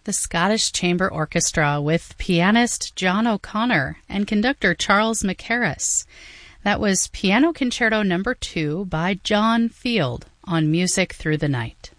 The Scottish Chamber Orchestra with pianist John O'Connor and conductor Charles Mackerras. That was Piano Concerto No. 2 by John Field on Music Through the Night.